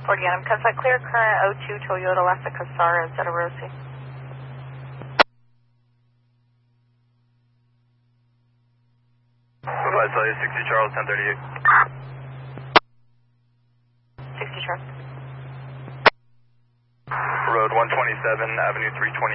Again, Kentucky clear current 02 Toyota Lassa Casara, Zeta Rosie. Provide Celsius 60 Charles 1038. 60 Charles. Road 127, Avenue 320.